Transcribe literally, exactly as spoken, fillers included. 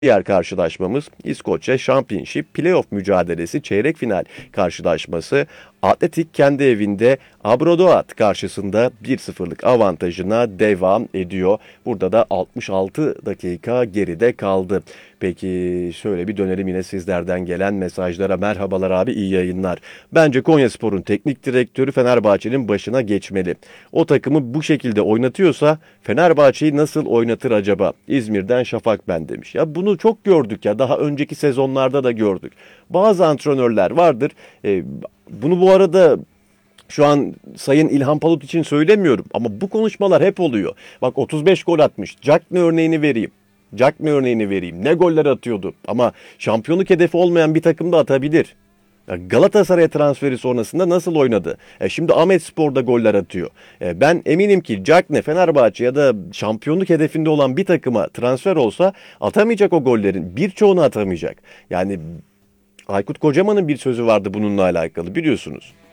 Diğer karşılaşmamız İskoçya Championship Playoff mücadelesi çeyrek final karşılaşması. Atletik kendi evinde Aberdoat karşısında bir sıfırlık avantajına devam ediyor. Burada da altmış altı dakika geride kaldı. Peki şöyle bir dönelim yine sizlerden gelen mesajlara. Merhabalar abi, iyi yayınlar. Bence Konyaspor'un teknik direktörü Fenerbahçe'nin başına geçmeli. O takımı bu şekilde oynatıyorsa Fenerbahçe'yi nasıl oynatır acaba? İzmir'den Şafak ben demiş. Ya bunu çok gördük ya, daha önceki sezonlarda da gördük. Bazı antrenörler vardır. E, bunu bu arada şu an Sayın İlhan Palut için söylemiyorum ama bu konuşmalar hep oluyor. Bak, otuz beş gol atmış. Jack ne örneğini vereyim. Jack ne örneğini vereyim. Ne goller atıyordu. Ama şampiyonluk hedefi olmayan bir takım da atabilir. Ya Galatasaray'a transferi sonrasında nasıl oynadı? E şimdi Ahmetspor'da goller atıyor. E ben eminim ki Cagne Fenerbahçe ya da şampiyonluk hedefinde olan bir takıma transfer olsa atamayacak o gollerin. Birçoğunu atamayacak. Yani Aykut Kocaman'ın bir sözü vardı bununla alakalı, biliyorsunuz.